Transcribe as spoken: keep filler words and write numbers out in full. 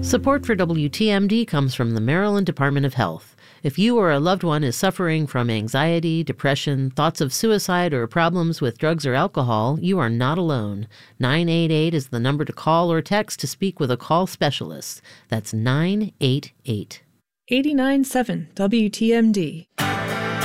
Support for W T M D comes from the Maryland Department of Health. If you or a loved one is suffering from anxiety, depression, thoughts of suicide, or problems with drugs or alcohol, you are not alone. nine eight eight is the number to call or text to speak with a call specialist. That's nine eight eight. eighty-nine point seven W T M D.